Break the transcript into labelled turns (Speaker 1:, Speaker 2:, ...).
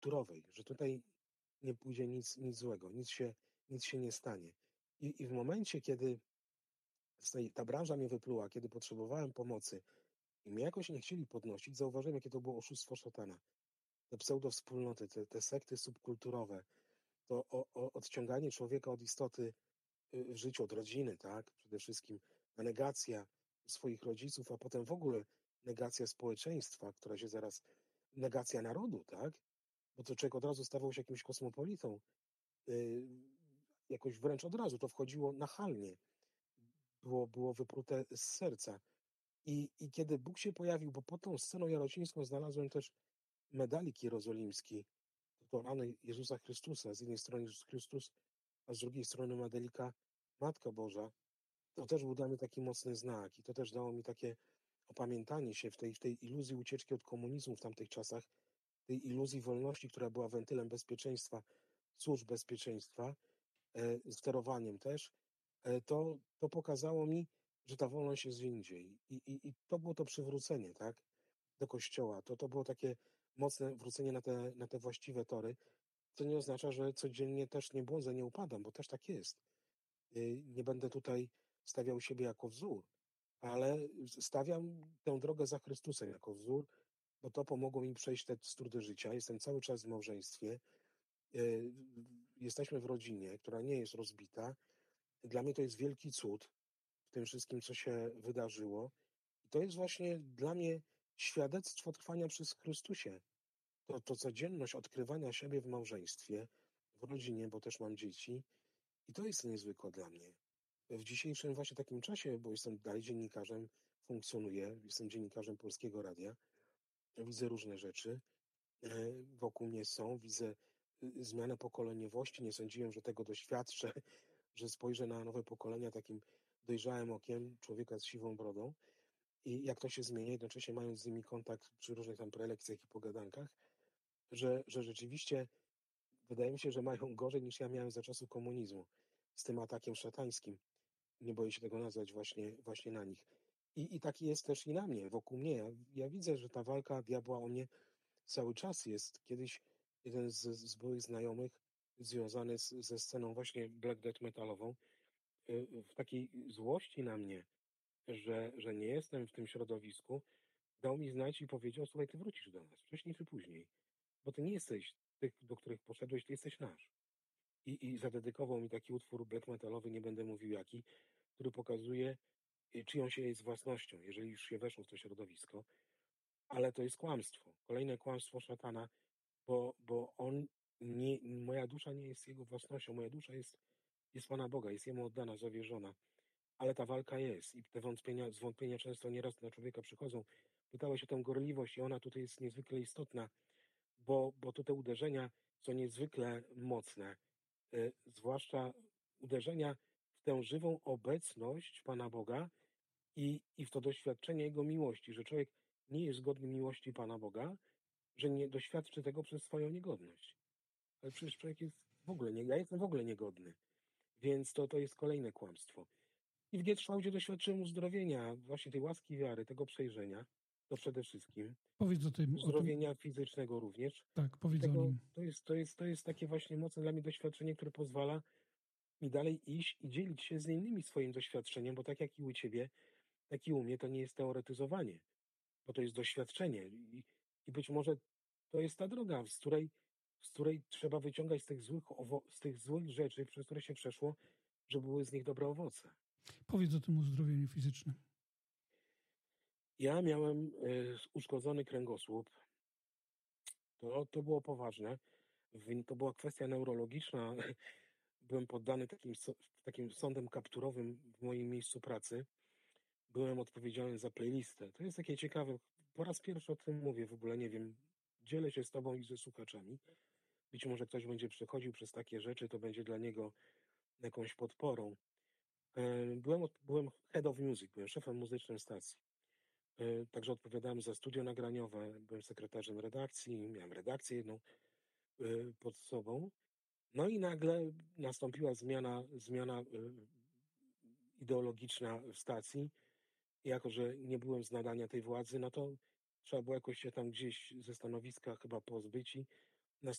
Speaker 1: kulturowej, że tutaj nie pójdzie nic złego, nic się nie stanie. I w momencie, kiedy ta branża mnie wypluła, kiedy potrzebowałem pomocy i mnie jakoś nie chcieli podnosić, zauważyłem, jakie to było oszustwo szatana. Te pseudowspólnoty, te sekty subkulturowe, to odciąganie człowieka od istoty w życiu, od rodziny, tak? Przede wszystkim ta negacja swoich rodziców, a potem w ogóle negacja społeczeństwa, która się zaraz, negacja narodu, tak? Bo to człowiek od razu stawał się jakimś kosmopolitą. Jakoś wręcz od razu to wchodziło nachalnie. Było wyprute z serca. I kiedy Bóg się pojawił, bo pod tą sceną jarocińską znalazłem też medalik jerozolimski, to rany Jezusa Chrystusa. Z jednej strony Jezus Chrystus, a z drugiej strony medalika Matka Boża. To też był dla mnie taki mocny znak i to też dało mi takie opamiętanie się w tej iluzji ucieczki od komunizmu w tamtych czasach, tej iluzji wolności, która była wentylem bezpieczeństwa, służb bezpieczeństwa, sterowaniem też, to pokazało mi, że ta wolność jest indziej. I to było to przywrócenie, tak, do Kościoła. To było takie mocne wrócenie na te właściwe tory, co nie oznacza, że codziennie też nie błądzę, nie upadam, bo też tak jest. Nie będę tutaj stawiał siebie jako wzór, ale stawiam tę drogę za Chrystusem jako wzór, bo to pomogło mi przejść te trudy życia. Jestem cały czas w małżeństwie. Jesteśmy w rodzinie, która nie jest rozbita. Dla mnie to jest wielki cud w tym wszystkim, co się wydarzyło. I to jest właśnie dla mnie świadectwo trwania przez Chrystusie. To codzienność odkrywania siebie w małżeństwie, w rodzinie, bo też mam dzieci. I to jest niezwykłe dla mnie. W dzisiejszym właśnie takim czasie, bo jestem dalej dziennikarzem, funkcjonuję, jestem dziennikarzem Polskiego Radia, widzę różne rzeczy, wokół mnie są, widzę zmianę pokoleniowości, nie sądziłem, że tego doświadczę, że spojrzę na nowe pokolenia takim dojrzałym okiem człowieka z siwą brodą i jak to się zmienia, jednocześnie mając z nimi kontakt przy różnych tam prelekcjach i pogadankach, że rzeczywiście wydaje mi się, że mają gorzej niż ja miałem za czasów komunizmu z tym atakiem szatańskim. Nie boję się tego nazwać właśnie na nich. I taki jest też i na mnie, wokół mnie. Ja widzę, że ta walka diabła o mnie cały czas jest. Kiedyś jeden z byłych znajomych związany ze sceną właśnie black death metalową w takiej złości na mnie, że nie jestem w tym środowisku, dał mi znać i powiedział: słuchaj, ty wrócisz do nas, wcześniej czy później, bo ty nie jesteś tych, do których poszedłeś, ty jesteś nasz. I zadedykował mi taki utwór black metalowy, nie będę mówił jaki, który pokazuje, czyją się jest własnością, jeżeli już się weszło w to środowisko, ale to jest kłamstwo. Kolejne kłamstwo szatana, bo on nie, moja dusza nie jest jego własnością, moja dusza jest Pana Boga, jest jemu oddana, zawierzona. Ale ta walka jest i te zwątpienia często nieraz na człowieka przychodzą. Pytałeś o tę gorliwość i ona tutaj jest niezwykle istotna, bo tu te uderzenia są niezwykle mocne, zwłaszcza uderzenia w tę żywą obecność Pana Boga i w to doświadczenie Jego miłości, że człowiek nie jest godny miłości Pana Boga, że nie doświadczy tego przez swoją niegodność. Ale przecież człowiek jest w ogóle ja jestem w ogóle niegodny, więc to jest kolejne kłamstwo. I w Gietrzwałdzie doświadczyłem uzdrowienia, właśnie tej łaski wiary, tego przejrzenia, to przede wszystkim.
Speaker 2: Powiedz o tym.
Speaker 1: Uzdrowienia fizycznego również.
Speaker 2: Tak,
Speaker 1: I
Speaker 2: powiedz o nim.
Speaker 1: to jest takie właśnie mocne dla mnie doświadczenie, które pozwala mi dalej iść i dzielić się z innymi swoim doświadczeniem, bo tak jak i u ciebie, tak i u mnie to nie jest teoretyzowanie, bo to jest doświadczenie. I być może to jest ta droga, z której trzeba wyciągać z tych złych rzeczy, przez które się przeszło, żeby były z nich dobre owoce.
Speaker 2: Powiedz o tym uzdrowieniu fizycznym.
Speaker 1: Ja miałem uszkodzony kręgosłup. To było poważne. To była kwestia neurologiczna. Byłem poddany takim sądem kapturowym w moim miejscu pracy. Byłem odpowiedzialny za playlistę. To jest takie ciekawe. Po raz pierwszy o tym mówię, w ogóle nie wiem. Dzielę się z tobą i ze słuchaczami. Być może ktoś będzie przechodził przez takie rzeczy, to będzie dla niego jakąś podporą. Byłem head of music, byłem szefem muzycznym stacji. Także odpowiadałem za studio nagraniowe, byłem sekretarzem redakcji, miałem redakcję jedną pod sobą. No i nagle nastąpiła zmiana ideologiczna w stacji. Jako że nie byłem z nadania tej władzy, no to trzeba było jakoś się tam gdzieś ze stanowiska chyba pozbyć